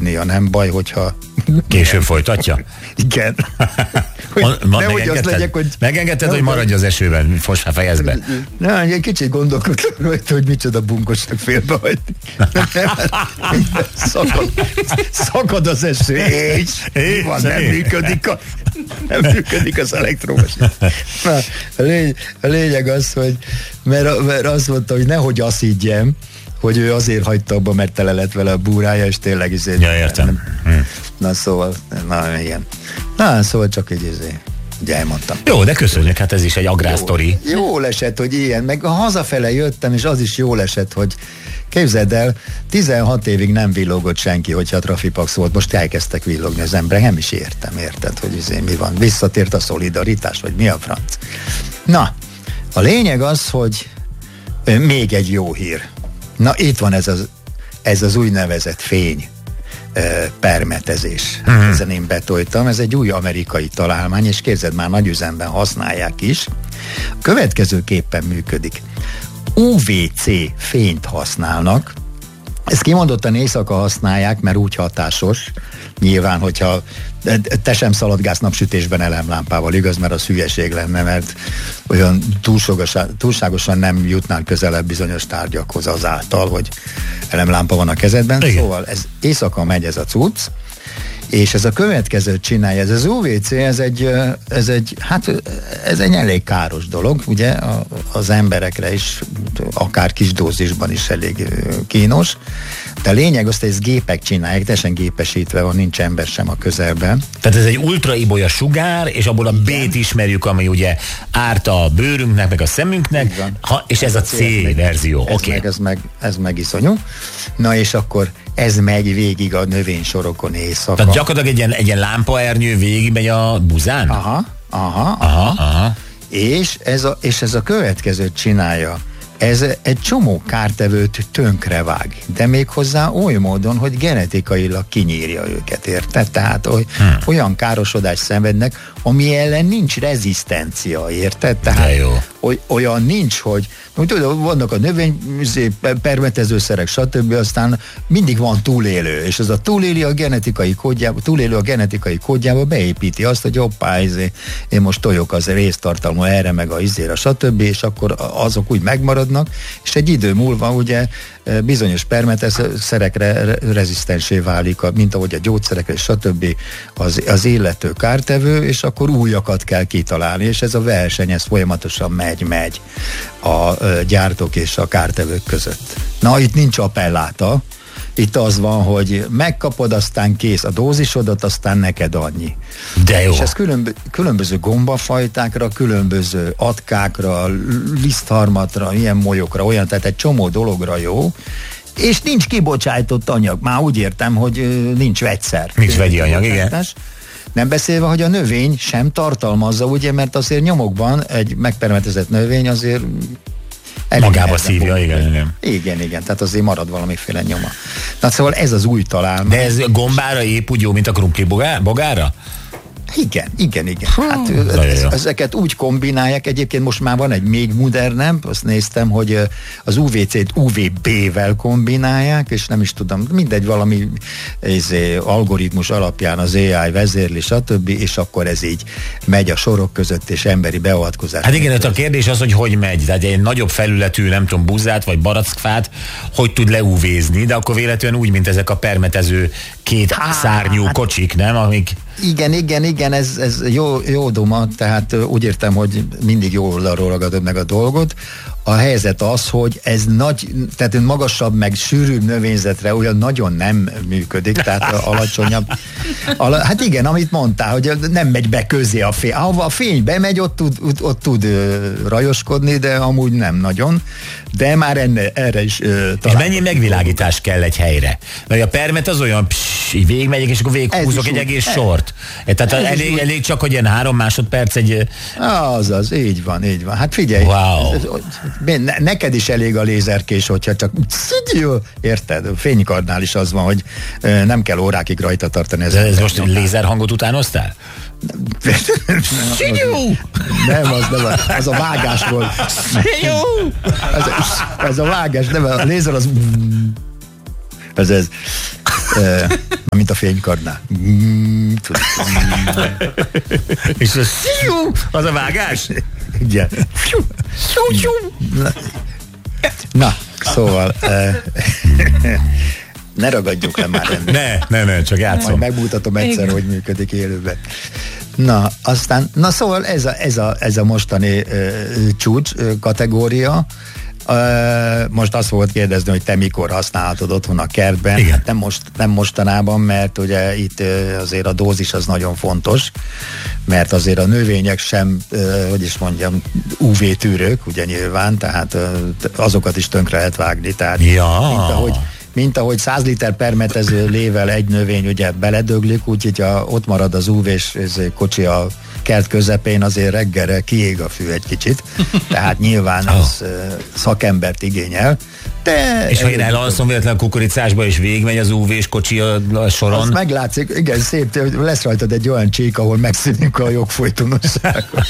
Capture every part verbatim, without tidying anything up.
tudnia, nem baj, hogyha... Később folytatja? Igen. Hogy Ma, nehogy az legyek, hogy... Megengedted, hogy maradj az esőben, foss már fejezbe. Na, egy kicsit gondolkodtam rajta, hogy micsoda bunkosnak félbehagyni. Szakad, szakad az eső, és mi van, nem működik, a, nem működik az elektromos. Na, a, lény, a lényeg az, hogy mert, mert azt mondta, hogy nehogy azt higgyem, hogy ő azért hagyta abba, mert tele lett vele a búrája, és tényleg izé... Ja, értem. Nem, hm. Na szóval, na igen. Na szóval csak így izé, ugye elmondtam. Jó, de köszönjük, hát ez is egy agrársztori. Jó, jól esett, hogy ilyen, meg hazafele jöttem, és az is jól esett, hogy képzeld el, tizenhat évig nem villogott senki, hogyha a Trafipax volt, most elkezdtek villogni az emberek, nem is értem, érted, hogy izé mi van. Visszatért a szolidaritás, vagy mi a franc. Na, a lényeg az, hogy még egy jó hír. Na, itt van ez az, ez az úgynevezett fény e, permetezés. Hmm. Ezen én betoltam, ez egy új amerikai találmány, és képzeld, már nagy üzemben használják is. A következőképpen működik. u vé cé fényt használnak, ezt kimondottan éjszaka használják, mert úgy hatásos, nyilván, hogyha te sem szaladgálsz napsütésben elemlámpával, igaz, mert az hülyeség lenne, mert olyan túlságosan, túlságosan nem jutnál közelebb bizonyos tárgyakhoz azáltal, hogy elemlámpa van a kezedben. Igen. Szóval ez éjszaka megy ez a cucc, és ez a következőt csinálja, ez az u vé cé, ez egy, ez egy, hát ez egy elég káros dolog, ugye, az emberekre is, akár kis dózisban is elég kínos, de a lényeg az, hogy ezt gépek csinálják, teljesen gépesítve van, nincs ember sem a közelben. Tehát ez egy ultraibolya sugár, és abból a B-t ismerjük, ami ugye árt a bőrünknek, meg a szemünknek, ha, és ez a C verzió. Ez, okay. meg, ez, meg, ez meg iszonyú. Na és akkor ez megy végig a növénysorokon éjszaka. Tehát gyakorlatilag egy ilyen, egy ilyen lámpaernyő végig megy a buzán? Aha, aha, aha. aha, aha. És, ez a, és ez a következőt csinálja. Ez egy csomó kártevőt tönkrevág, de még hozzá oly módon, hogy genetikailag kinyírja őket, érted? Tehát oly, hmm. olyan károsodást szenvednek, ami ellen nincs rezisztencia, érted? Tehát oly, olyan nincs, hogy tudod, vannak a növény permetezőszerek, stb. Aztán mindig van túlélő, és az a túlélő a genetikai kódjába, túlélő a genetikai kódjába beépíti azt, hogy hoppá, izé, én most tojok az résztartalma erre, meg a izére, stb. És akkor azok úgy megmaradnak, és egy idő múlva ugye bizonyos permetezőszerekre rezisztensé válik, mint ahogy a gyógyszerekre, stb. Az, az illető kártevő, és akkor újakat kell kitalálni, és ez a verseny, ez folyamatosan megy, megy a gyártók és a kártevők között. Na, itt nincs appelláta, itt az van, hogy megkapod, aztán kész a dózisodat, aztán neked annyi. De jó. És ez különbö- különböző gombafajtákra, különböző atkákra, lisztharmatra, ilyen molyokra, olyan, tehát egy csomó dologra jó, és nincs kibocsájtott anyag. Már úgy értem, hogy nincs vegyszer. Nincs vegyi anyag, igen. Nem beszélve, hogy a növény sem tartalmazza, ugye, mert azért nyomokban egy megpermetezett növény azért magába szívja, igen, igen. Igen, igen, tehát azért marad valamiféle nyoma. Na szóval ez az új találmány. De ez gombára épp úgy jó, mint a krumpli bogára? Igen, igen, igen. Hát ez, ezeket úgy kombinálják, egyébként most már van egy még modernebb, azt néztem, hogy az u vé cét u vé bé-vel kombinálják, és nem is tudom, mindegy, valami ez, algoritmus alapján az á i vezérli, stb., és akkor ez így megy a sorok között, és emberi beavatkozás. Hát igen, a kérdés az, hogy hogy megy, tehát egy nagyobb felületű, nem tudom, buzát, vagy barackfát, hogy tud leúvézni, de akkor véletlenül úgy, mint ezek a permetező két Há, szárnyú hát, kocsik, nem, amik... Igen, igen, igen, ez, ez jó, jó duma, tehát úgy értem, hogy mindig jó oldalról ragadod meg a dolgot. A helyzet az, hogy ez nagy, tehát magasabb, meg sűrűbb növényzetre olyan nagyon nem működik, tehát alacsonyabb. Ala, hát igen, amit mondtál, hogy nem megy be közé a fény. Ahova a fény bemegy, ott tud, ott, ott tud uh, rajoskodni, de amúgy nem nagyon. De már enne, erre is uh, és mennyi megvilágítás kell egy helyre? Mert a permet az olyan, pss, így végigmegyek, és akkor végighúzok egy egész ez, sort. Tehát elég, elég csak, hogy ilyen három másodperc egy... Azaz, így van, így van. Hát figyelj, wow. ez, ez, neked is elég a lézerkés, hogyha csak érted? Fénykardnál is az van, hogy nem kell órákig rajta tartani. Ez, ez most lézerhangot utánoztál? Nem, az nem, az a vágás volt. Ez, ez a vágás, nem, a lézer az... Ez ez. mint a fénykardnál. És az, az a vágás? Igen. Na, na szóval ne ragadjuk le már ennek. Ne, ne, ne, csak játszom. Majd megmutatom egyszer, hogy működik élőben. Na, aztán, na szóval ez a, ez a, ez a mostani uh, csúcs uh, kategória. Uh, most azt fogod kérdezni, hogy te mikor használhatod otthon a kertben. Igen. Hát nem, most, nem mostanában, mert ugye itt uh, azért a dózis az nagyon fontos, mert azért a növények sem, uh, hogy is mondjam, ú vé tűrők, ugye nyilván, tehát uh, azokat is tönkre lehet vágni. Tehát, ja. mint ahogy mint ahogy száz liter permetező lével egy növény ugye beledöglik, úgyhogy ha ott marad az ú vés kocsi a kert közepén, azért reggelre kiég a fű egy kicsit, tehát nyilván ez oh. szakembert igényel. De és ha én elalszom véletlen kukoricásba, és végigmegy az ú vés kocsi a, a soron. Azt meglátszik, igen, szép, lesz rajtad egy olyan csík, ahol megszűnik a jogfolytonosságos.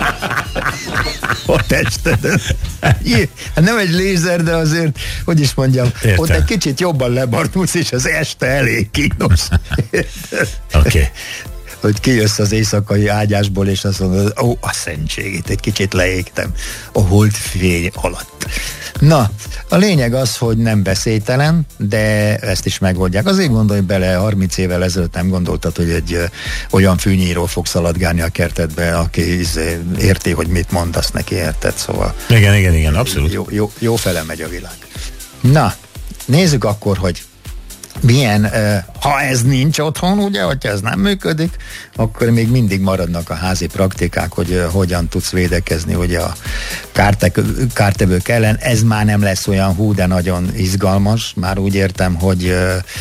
A testeden. Hát nem egy lézer, de azért, hogy is mondjam, értem. Ott egy kicsit jobban lebarnulsz, és az este elég kínos. Oké. Okay. Hogy kijössz az éjszakai ágyásból, és azt mondod, ó, a szentségét, egy kicsit leégtem a holdfény alatt. Na, a lényeg az, hogy nem veszélytelen, de ezt is megoldják. Azért gondolj bele, harminc évvel ezelőtt nem gondoltad, hogy egy ö, olyan fűnyíró fog szaladgálni a kertedbe, aki izé, érti, hogy mit mondasz neki, érted? Szóval... Igen, igen, igen, abszolút. Jó, jó, jó fele megy a világ. Na, nézzük akkor, hogy milyen, ha ez nincs otthon, ugye, hogyha ez nem működik, akkor még mindig maradnak a házi praktikák, hogy hogyan tudsz védekezni ugye a kártevők ellen. Ez már nem lesz olyan hú, de nagyon izgalmas. Már úgy értem, hogy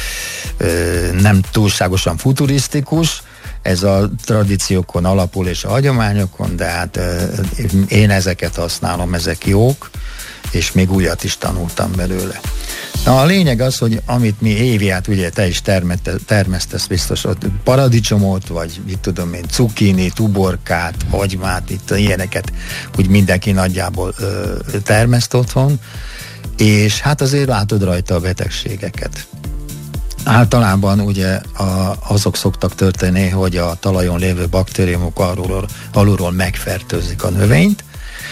nem túlságosan futurisztikus, ez a tradíciókon alapul és a hagyományokon, de hát én ezeket használom, ezek jók, és még újat is tanultam belőle. Na, a lényeg az, hogy amit mi éviát, ugye te is termete, termesztesz biztos, ott paradicsomot, vagy mit tudom én, cukkini, tuborkát, hagymát, itt ilyeneket, úgy mindenki nagyjából ö, termeszt otthon, és hát azért látod rajta a betegségeket. Általában ugye a, azok szoktak történni, hogy a talajon lévő baktériumok alulról, alulról megfertőzik a növényt,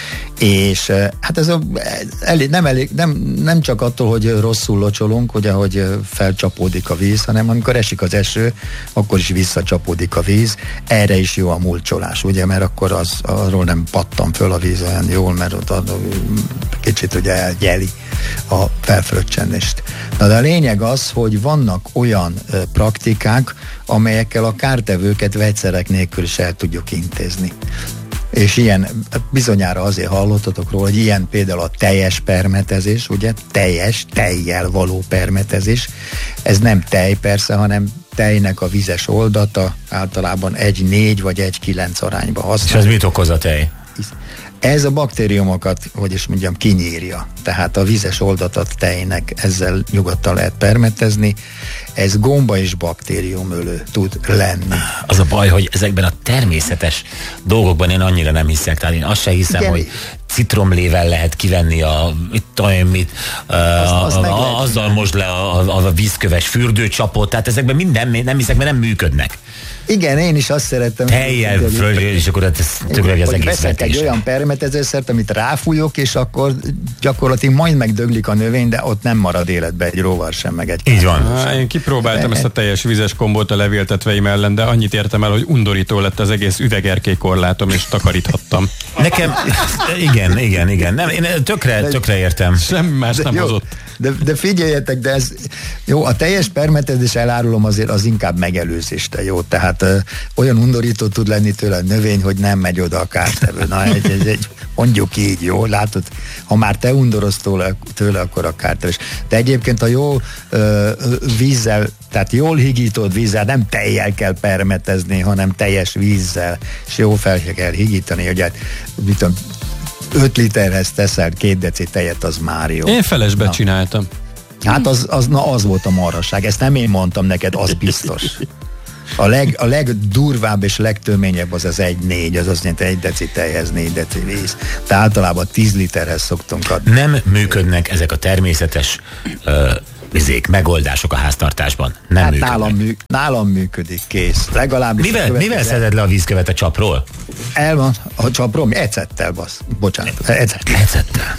és hát ez a, elég, nem, elég, nem, nem csak attól, hogy rosszul locsolunk, ugye, hogy felcsapódik a víz, hanem amikor esik az eső, akkor is visszacsapódik a víz. Erre is jó a mulcsolás, ugye, mert akkor az, arról nem pattan föl a víz olyan jól, mert ott a, kicsit ugye elgyeli a felfröccsenést. Na, de a lényeg az, hogy vannak olyan praktikák, amelyekkel a kártevőket vegyszerek nélkül is el tudjuk intézni. És ilyen, bizonyára azért hallottatok róla, hogy ilyen például a teljes permetezés, ugye, teljes, tejjel való permetezés. Ez nem tej persze, hanem tejnek a vizes oldata, általában egy négy vagy egy kilenc arányba használ. És ez mit okoz a tej? Ez a baktériumokat, hogy is mondjam, kinyírja. Tehát a vizes oldatat tejnek ezzel nyugodtan lehet permetezni. Ez gomba és baktériumölő tud lenni. Az a baj, hogy ezekben a természetes dolgokban én annyira nem hiszek. Tehát én azt se hiszem, igen, hogy citromlével lehet kivenni a mit tudom mit, azt, azt a, a, azzal most le a, a, a vízköves fürdőcsapot. Tehát ezekben minden nem hiszek, mert nem működnek. Igen, én is azt szeretem. Teljel föl, és akkor ez többé az egész veszek egy olyan permetezőszert, amit ráfújok, és akkor gyakorlatilag majd megdöglik a növény, de ott nem marad életbe egy rovar sem, meg egy. Így van. Há, én kipróbáltam de, ezt a teljes vizes kombót a levéltetveim ellen, de annyit értem el, hogy undorító lett az egész üvegerkékorlátom, és takaríthattam. Nekem, igen, igen, igen. Nem, én tökre, tökre értem. Semmi más nem jó, hozott. De, de figyeljetek, de ez jó, a teljes permetezés, elárulom, azért az inkább megelőzésre jó, tehát ö, olyan undorító tud lenni tőle a növény, hogy nem megy oda a kártevő. Na, egy, egy, egy, mondjuk így, jó, látod, ha már te undorozz tőle, tőle akkor a kártevés. De egyébként a jó ö, vízzel, tehát jól higított vízzel, nem tejjel kell permetezni, hanem teljes vízzel, és jó fel kell higítani, hogy hát, mit tudom, öt literhez teszel két deci tejet, az már jó. Én felesbe na. csináltam. Hát az, az, na az volt a marhaság, ezt nem én mondtam neked, az biztos. A, leg, a legdurvább és legtöményebb az az egy négy, az azt jelenti egy deci tejhez négy deci víz. De általában tíz literhez szoktunk adni. Nem működnek ezek a természetes uh, vizék, megoldások a háztartásban. Nem hát működnek. nálam, mű, nálam működik, kész. Legalábbis mivel, mivel szeded le a vízkövet a csapról? Elvan, a csapról, mi ecettel, basz. Bocsánat, ecettel. Ecettel.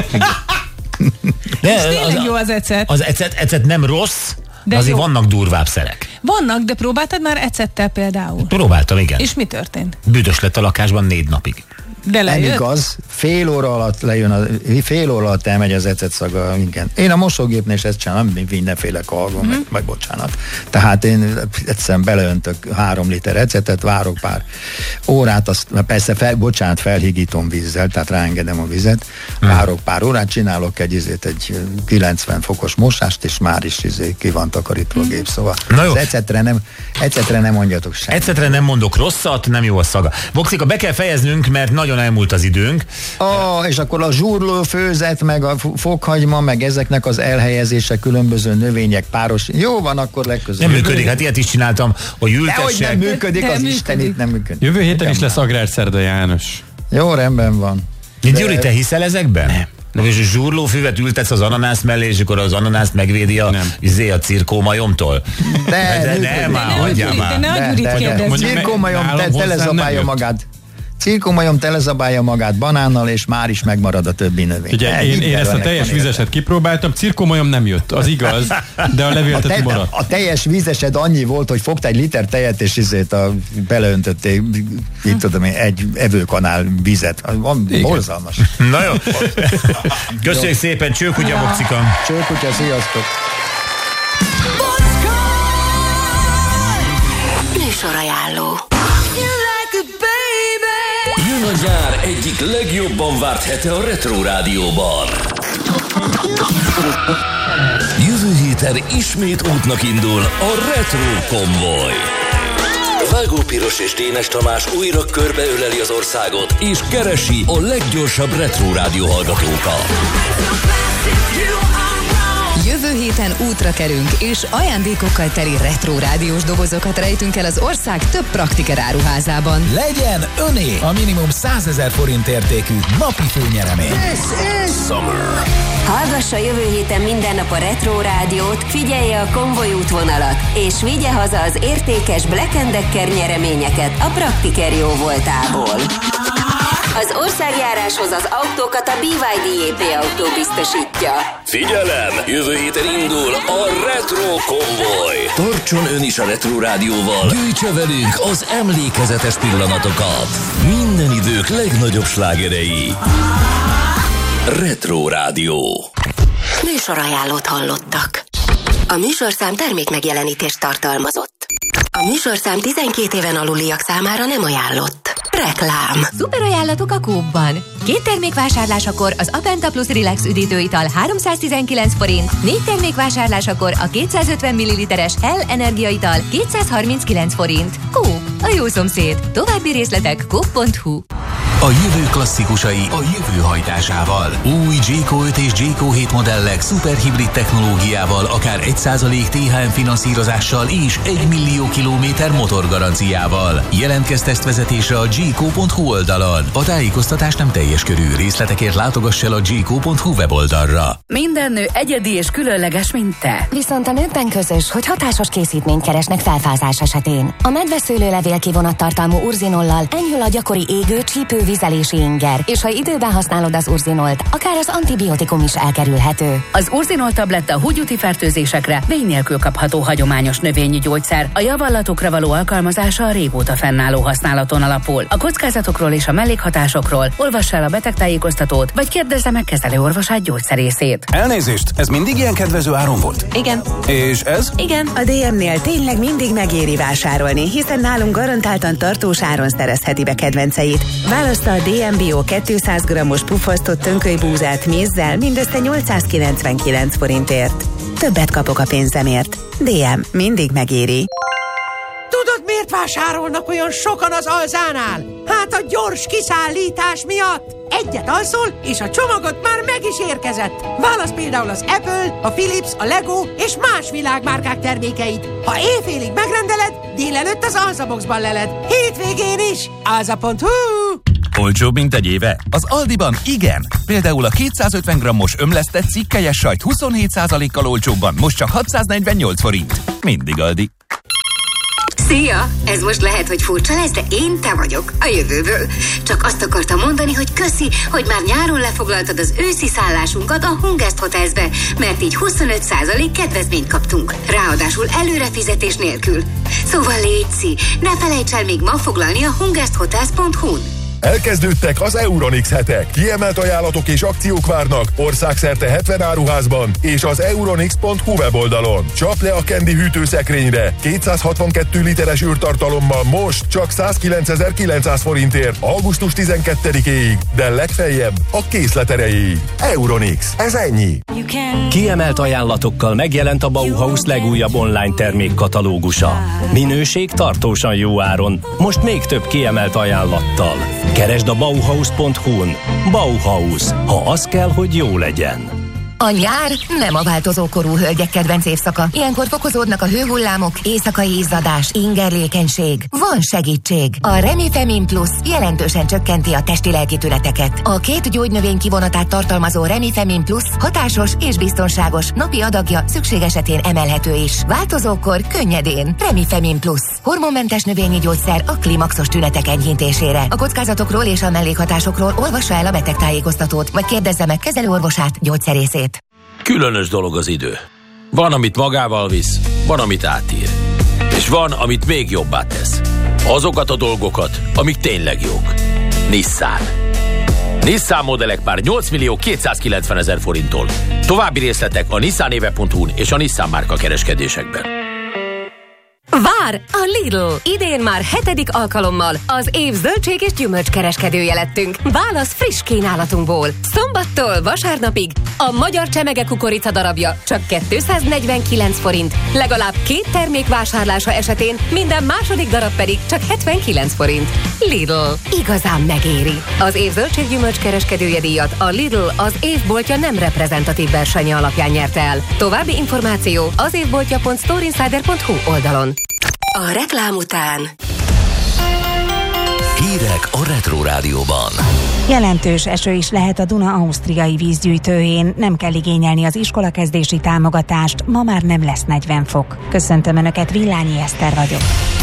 De és tényleg az, jó az ecet. Az ecet, ecet nem rossz, de azért jó. Vannak durvább szerek. Vannak, de próbáltad már ecettel például? Próbáltam, igen. És mi történt? Büdös lett a lakásban négy napig. De lejött? Nem igaz, fél óra alatt lejön, a, fél óra alatt elmegy az ecet szaga, igen. Én a mosógépnél is ezt csinálom, mindenféle kalgon, mm-hmm. vagy bocsánat. Tehát én egyszerűen beleöntök három liter ecetet, várok pár órát, azt persze fel, bocsánat, felhigítom vízzel, tehát ráengedem a vizet, mm. várok pár órát, csinálok egy, izét, egy kilencven fokos mosást, és már is izé, ki van takarítva a gép, szóval az ecetre nem, ecetre nem mondjatok semmit. Ecetre nem mondok rosszat, nem jó a szaga. Boxika, be kell fejeznünk, mert nagyon elmúlt az időnk. Oh, és akkor a zsurlófőzet, meg a fokhagyma, meg ezeknek az elhelyezése, különböző növények páros. Jó van, akkor legközelebb. Nem működik, hát ilyet is csináltam, hogy ültessek. Dehogy nem működik, de az működik. Isten itt nem működik. Jövő héten is lesz agrárszerda, János. Jó, rendben van. De... Gyuri, te hiszel ezekben? Nem. Na, és a zsurlófüvet ültetsz az ananász mellé, és akkor az ananászt megvédi a, izé, a cirkómajomtól? De, de nem, már, hagyjál már. De ne a Gyurit kérdezni. Cirkómajom te, telezabálja magát. Cirkómajom telezabálja magát banánnal, és már is megmarad a többi növény. Ugye, én, én ezt a teljes vízeset kipróbáltam, cirkómajom nem jött, az igaz, de a levéltető a te, maradt. A teljes vízesed annyi volt, hogy fogta egy liter tejet, és izét a, beleöntötték, így tudom én, egy evőkanál vizet. Van borzalmas. Na jó. Köszönjük szépen, csőkutya, Boxika. Csőkutya, sziasztok. Műsorajánló. Jön a nyár egyik legjobban várt hete a Retro Rádióban. Jövő héten ismét útnak indul a Retro Konvoj. Vágó Piros és Dénes Tamás újra körbeöleli az országot, és keresi a leggyorsabb Retro Rádió hallgatókat. Jövő héten útra kerünk, és ajándékokkal teli retro rádiós dobozokat rejtünk el az ország több praktiker áruházában. Legyen öné a minimum százezer forint értékű napi főnyeremény. Summer. Hallgassa jövő héten minden nap a Retro Rádiót, figyelje a Konvoj útvonalat, és vigye haza az értékes Black and Decker nyereményeket a praktiker jó voltából. Az országjáráshoz az autókat a bé vé dé jé pé autó biztosítja. Figyelem! Jövő héten indul a Retro Konvoj. Tartson ön is a Retro Rádióval. Gyűjtse velünk az emlékezetes pillanatokat. Minden idők legnagyobb slágerei. Retro Rádió. Műsorajánlót hallottak. A műsorszám termék megjelenítést tartalmazott. A műsorszám tizenkét éven aluliak számára nem ajánlott. Reklám. Szuper ajánlatok a Coop-ban. Két termékvásárlásakor az Apenta Plus Relax üdítőital háromszáztizenkilenc forint, négy termékvásárlásakor a kétszázötven milliliteres Hell energiaital kétszázharminckilenc forint. Coop, a jó szomszéd. További részletek coop pont hu. A jövő klasszikusai a jövő hajtásával. Új Jayco öt és Jayco hét modellek szuperhibrid technológiával, akár egy százalék té há em finanszírozással és egy millió kilométer motorgaranciával. Jelentkezz tesztvezetésre a jayco pont hu oldalon. A tájékoztatás nem teljes körű. Részletekért látogass el a jayco pont hu weboldalra. Minden nő egyedi és különleges, mint te. Viszont a nőkben közös, hogy hatásos készítményt keresnek felfázás esetén. A medveszőlőlevél kivonattartalmú urzinollal enyhül a gyakori égő, csípő, vizelési inger, és ha időben használod az urzinolt, akár az antibiotikum is elkerülhető. Az urzinol tabletta húgyúti fertőzésekre vény nélkül kapható hagyományos növényi gyógyszer. A javallatokra való alkalmazása a régóta fennálló használaton alapul. A kockázatokról és a mellékhatásokról olvass el a betegtájékoztatót, vagy kérdezze meg kezelőorvosát, gyógyszerészét. Elnézést, ez mindig ilyen kedvező áron volt? Igen. És ez? Igen. A dé em-nél tényleg mindig megéri vásárolni, hiszen nálunk garantáltan tartós áron szerezheti be kedvenceit. Választa a dé em Bio kétszáz grammos puffasztott tönkölybúzát mézzel mindössze nyolcszázkilencvenkilenc forintért. Többet kapok a pénzemért. dé em mindig megéri. Tudod, miért vásárolnak olyan sokan az Alzánál? Hát a gyors kiszállítás miatt. Egyet alszol, és a csomagod már meg is érkezett. Válasz például az Apple, a Philips, a Lego és más világmárkák termékeit. Ha éjfélig megrendeled, délelőtt az Alzaboxban leled. Hétvégén is. alza pont hu. Olcsóbb, mint egy éve? Az Aldiban igen. Például a kétszázötven grammos ömlesztett cikkelyes sajt huszonhét százalékkal olcsóbban, most csak hatszáznegyvennyolc forint. Mindig Aldi. Szia! Ez most lehet, hogy furcsa lesz, de én te vagyok, a jövőből. Csak azt akartam mondani, hogy köszi, hogy már nyáron lefoglaltad az őszi szállásunkat a Hungest Hotelsbe, mert így huszonöt százalék kedvezményt kaptunk. Ráadásul előrefizetés nélkül. Szóval létszi, ne felejts el még ma foglalni a hungesthotels pont hu-n. Elkezdődtek az Euronix hetek. Kiemelt ajánlatok és akciók várnak országszerte hetven áruházban és az euronix pont hu weboldalon. Csap le a Candy hűtőszekrényre kétszázhatvankettő literes űrtartalommal most csak százkilencezer-kilencszáz forintért augusztus tizenkettedikéig, de legfeljebb a készlet erejéig. Euronix, ez ennyi. Kiemelt ajánlatokkal megjelent a Bauhaus legújabb online termékkatalógusa. Minőség tartósan jó áron, most még több kiemelt ajánlattal. Keresd a bauhaus pont hu-n. Bauhaus. Ha az kell, hogy jó legyen. A nyár nem a változó korú hölgyek kedvenc évszaka. Ilyenkor fokozódnak a hőhullámok, éjszakai izzadás, ingerlékenység. Van segítség. A Remifemin Plus jelentősen csökkenti a testi-lelki tüneteket. A két gyógynövény kivonatát tartalmazó Remifemin Plus hatásos és biztonságos, napi adagja szükség esetén emelhető is. Változókor könnyedén. Remifemin Plus. Hormonmentes növényi gyógyszer a klimaxos tünetek enyhítésére. A kockázatokról és a mellékhatásokról olvassa el a betegtájékoztatót, vagy kérdezze meg kezelőorvosát, gyógyszerészét. Különös dolog az idő. Van, amit magával visz, van, amit átír. És van, amit még jobbá tesz. Azokat a dolgokat, amik tényleg jók. Nissan. Nissan modellek már nyolc millió kétszázkilencvenezer forinttól. További részletek a nissanéve pont hu-n és a Nissan márka kereskedésekben. Vár! A Lidl! Idén már hetedik alkalommal az év zöldség és gyümölcs kereskedője lettünk. Válasz friss kínálatunkból. Szombattól vasárnapig a magyar csemege kukorica darabja csak kétszáznegyvenkilenc forint. Legalább két termék vásárlása esetén minden második darab pedig csak hetvenkilenc forint. Lidl. Igazán megéri. Az év zöldség gyümölcs kereskedője díjat a Lidl az évboltja nem reprezentatív versenye alapján nyerte el. További információ az évboltja pont storeinsider pont hu oldalon. A reklám után hírek a Retro Rádióban. Jelentős eső is lehet a Duna ausztriai vízgyűjtőjén. Nem kell igényelni az iskolakezdési támogatást, ma már nem lesz negyven fok. Köszöntöm Önöket, Villányi Eszter vagyok.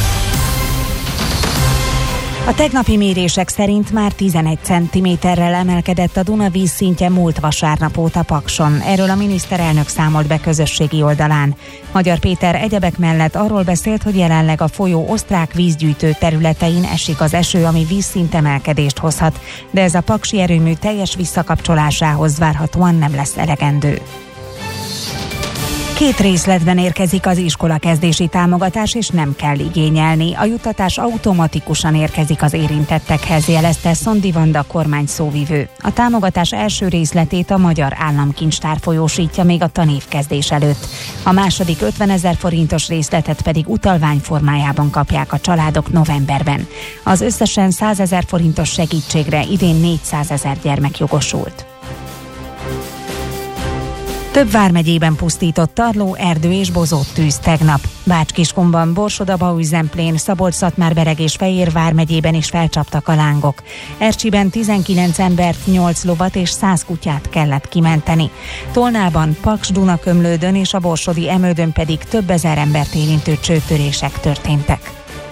A tegnapi mérések szerint már tizenegy centiméterrel emelkedett a Duna vízszintje múlt vasárnap óta Pakson. Erről a miniszterelnök számolt be közösségi oldalán. Magyar Péter egyebek mellett arról beszélt, hogy jelenleg a folyó osztrák vízgyűjtő területein esik az eső, ami vízszintemelkedést hozhat, de ez a paksi erőmű teljes visszakapcsolásához várhatóan nem lesz elegendő. Két részletben érkezik az iskolakezdési támogatás, és nem kell igényelni. A juttatás automatikusan érkezik az érintettekhez, jelezte Szondi Vanda kormány szóvivő. A támogatás első részletét a Magyar Államkincstár folyósítja még a tanévkezdés előtt. A második ötvenezer forintos részletet pedig utalvány formájában kapják a családok novemberben. Az összesen százezer forintos segítségre idén négyszázezer gyermek jogosult. Több vármegyében pusztított tarló, erdő és bozott tűz tegnap. Bács-Kiskunban, Borsod-Abaúj-Zemplén, Szabolcs-Szatmár-Bereg és Fejér vármegyében is felcsaptak a lángok. Ercsiben tizenkilenc embert, nyolc lovat és száz kutyát kellett kimenteni. Tolnában, Paks-Dunakömlődön és a borsodi Emődön pedig több ezer embert érintő csőtörések történtek.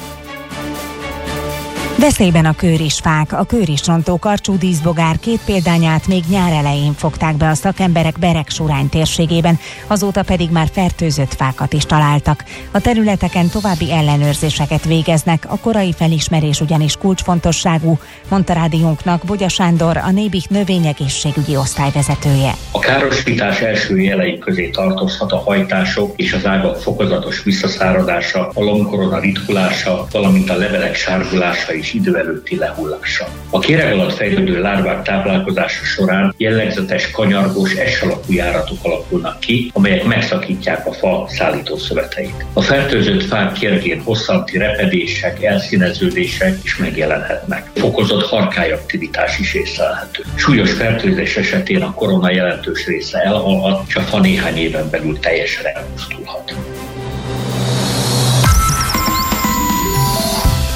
Veszélyben a kőrisfák. A kőrisrontó karcsú díszbogár két példányát még nyár elején fogták be a szakemberek Beregsurány térségében, azóta pedig már fertőzött fákat is találtak. A területeken további ellenőrzéseket végeznek, a korai felismerés ugyanis kulcsfontosságú, mondta rádiónknak Bogya Sándor, a Nébik növényegészségügyi osztályvezetője. A károsítás első jelei közé tartozhat a hajtások és az ágak fokozatos visszaszáradása, a lombkorona ritkulása, valamint a levelek sárgulása és idő előtti lehullása. A kéreg alatt fejlődő lárvák táplálkozása során jellegzetes kanyargós S-alakú járatok alakulnak ki, amelyek megszakítják a fa szállító szöveteit. A fertőzött fák kérgén hosszanti repedések, elszíneződések is megjelenhetnek. Fokozott harkályaktivitás is észlelhető. Súlyos fertőzés esetén a korona jelentős része elhalhat, és a fa néhány éven belül teljesen elpusztulhat.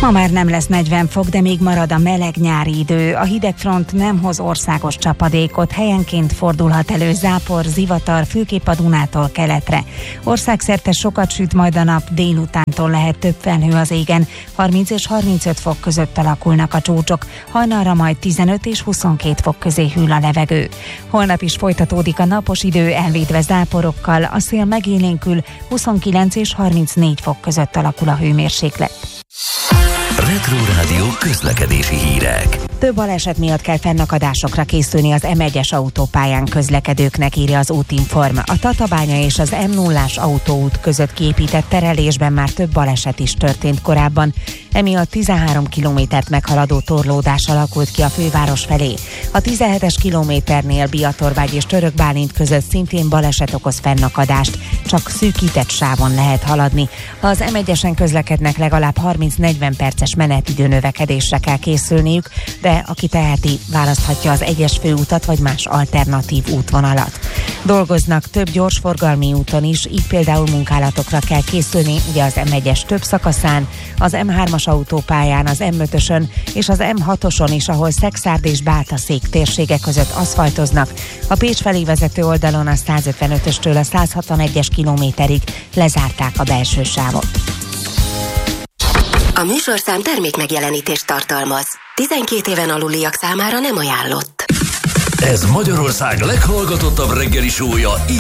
Ma már nem lesz negyven fok, de még marad a meleg nyári idő. A hidegfront nem hoz országos csapadékot, helyenként fordulhat elő zápor, zivatar, főképp a Dunától keletre. Országszerte sokat süt majd a nap, délutántól lehet több felhő az égen, harminc és harmincöt fok között alakulnak a csúcsok, hajnalra majd tizenöt és huszonkét fok közé hűl a levegő. Holnap is folytatódik a napos idő, elvédve záporokkal, a szél megélénkül, huszonkilenc és harmincnégy fok között alakul a hőmérséklet. Retro Rádió közlekedési hírek. Több baleset miatt kell fennakadásokra készülni az em egyes autópályán közlekedőknek, írja az Útinform. A Tatabánya és az em nullás autóút között kiépített terelésben már több baleset is történt korábban. Emiatt tizenhárom kilométert meghaladó torlódás alakult ki a főváros felé. A tizenhetes kilométernél Biatorvágy és Török Bálint között szintén baleset okoz fennakadást, csak szűkített sávon lehet haladni. Ha az em egyesen közlekednek, legalább harminc-negyven perces menetidő növekedésre kell készülniük, de aki teheti, választhatja az egyes főutat vagy más alternatív útvonalat. Dolgoznak több gyorsforgalmi úton is, így például munkálatokra kell készülni, ugye az em egyes több szakaszán, az em hármas autópályán, az em ötösön és az em hatoson is, ahol Szexárd és Bátaszék térsége között aszfaltoznak. A Pécs felé vezető oldalon a százötvenötöstől a száz hatvanegyes kilométerig lezárták a belső sávot. A műsorszám termékmegjelenítést tartalmaz. tizenkét éven aluliak számára nem ajánlott. Ez Magyarország leghallgatottabb reggeli show-ja